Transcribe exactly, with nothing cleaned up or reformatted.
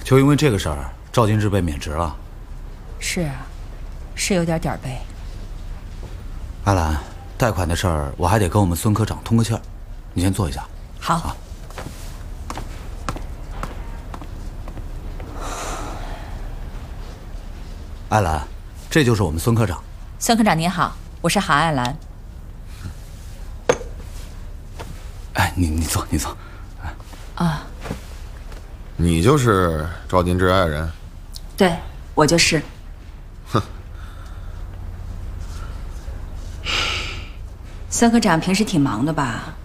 就因为这个事儿，赵金志被免职了。 是啊，是有点点儿背。 阿兰，贷款的事儿我还得跟我们孙科长通个气儿，你先坐一下。 好。 啊。艾兰，这就是我们孙科长。 孙科长您好，我是韩艾兰。 哎，你你坐，你坐。 啊。 你就是赵金志爱人？ 对，我就是。 哼。 孙科长平时挺忙的吧？